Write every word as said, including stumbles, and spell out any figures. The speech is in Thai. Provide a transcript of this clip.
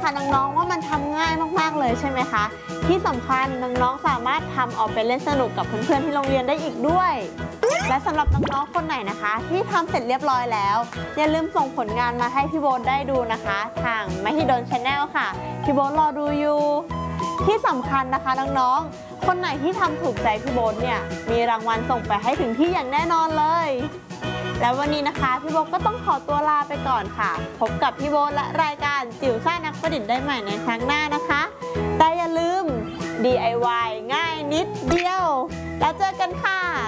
คะน้องๆว่ามันทำง่ายมากๆเลยใช่ไหมคะที่สำคัญน้องๆสามารถทำออกไปเล่นสนุกกับเพื่อนๆที่โรงเรียนได้อีกด้วยและสำหรับน้องๆคนไหนนะคะที่ทำเสร็จเรียบร้อยแล้วอย่าลืมส่งผลงานมาให้พี่โบ๊ทได้ดูนะคะทางมหิดล Channel ค่ะพี่โบ๊ทรอดูอยู่ที่สำคัญนะคะน้องๆคนไหนที่ทำถูกใจพี่โบ๊ทเนี่ยมีรางวัลส่งไปให้ถึงที่อย่างแน่นอนเลยแล้ววันนี้นะคะพี่โบ๊ทก็ต้องขอตัวลาไปก่อนค่ะพบกับพี่โบ๊ทและรายการจิ๋วซ่านักประดิษฐ์ได้ใหม่ในครั้งหน้านะคะแต่อย่าลืม ดี ไอ วาย ง่ายนิดเดียวแล้วเจอกันค่ะ